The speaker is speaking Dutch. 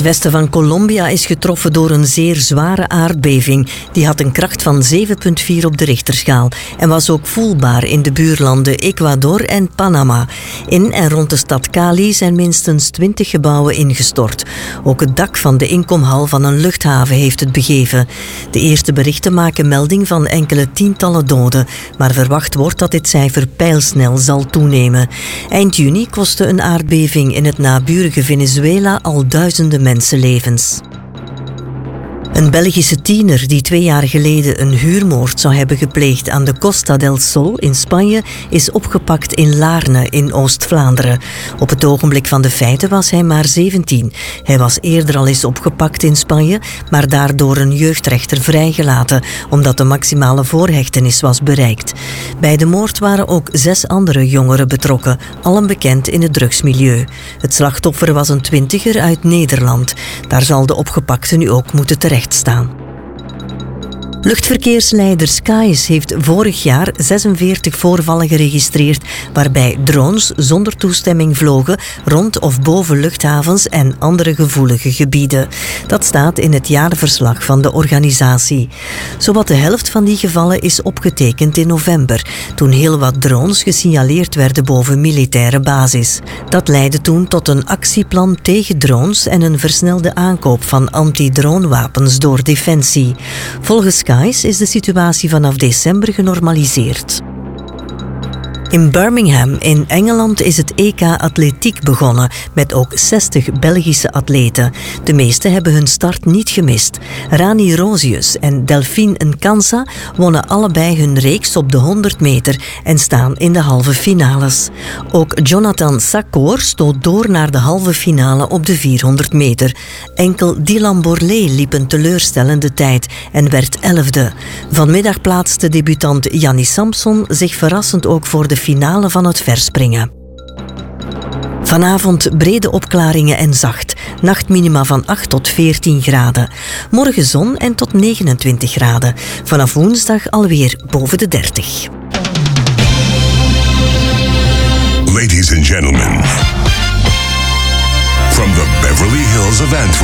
westen van Colombia is getroffen door een zeer zware aardbeving. Die had een kracht van 7,4 op de Richterschaal en was ook voelbaar in de buurlanden Ecuador en Panama. In en rond de stad Cali zijn minstens 20 gebouwen ingestort. Ook het dak van de inkomhal van een luchthaven heeft het begeven. De eerste berichten maken melding van enkele tientallen doden, maar verwacht wordt dat dit cijfer pijlsnel zal toenemen. Eind juni kostte een aardbeving in het naburige Venezuela al duizenden mensenlevens. Een Belgische tiener die 2 jaar geleden een huurmoord zou hebben gepleegd aan de Costa del Sol in Spanje is opgepakt in Laarne in Oost-Vlaanderen. Op het ogenblik van de feiten was hij maar 17. Hij was eerder al eens opgepakt in Spanje, maar daardoor een jeugdrechter vrijgelaten, omdat de maximale voorhechtenis was bereikt. Bij de moord waren ook 6 andere jongeren betrokken, allen bekend in het drugsmilieu. Het slachtoffer was een 20er uit Nederland. Daar zal de opgepakte nu ook moeten terechtstaan. Luchtverkeersleider Skies heeft vorig jaar 46 voorvallen geregistreerd waarbij drones zonder toestemming vlogen rond of boven luchthavens en andere gevoelige gebieden. Dat staat in het jaarverslag van de organisatie. Zowat de helft van die gevallen is opgetekend in november, toen heel wat drones gesignaleerd werden boven militaire basis. Dat leidde toen tot een actieplan tegen drones en een versnelde aankoop van anti-dronewapens door Defensie. Volgens Skies is de situatie vanaf december genormaliseerd. In Birmingham in Engeland is het EK Atletiek begonnen, met ook 60 Belgische atleten. De meeste hebben hun start niet gemist. Rani Rosius en Delphine Nkansa wonnen allebei hun reeks op de 100 meter en staan in de halve finales. Ook Jonathan Sakor stoot door naar de halve finale op de 400 meter. Enkel Dylan Borlée liep een teleurstellende tijd en werd 11e. Vanmiddag plaatste debutant Janni Samson zich verrassend ook voor de finale van het verspringen. Vanavond brede opklaringen en zacht. Nachtminima van 8 tot 14 graden. Morgen zon en tot 29 graden. Vanaf woensdag alweer boven de 30. Ladies and gentlemen, from the Beverly Hills of Antwerp,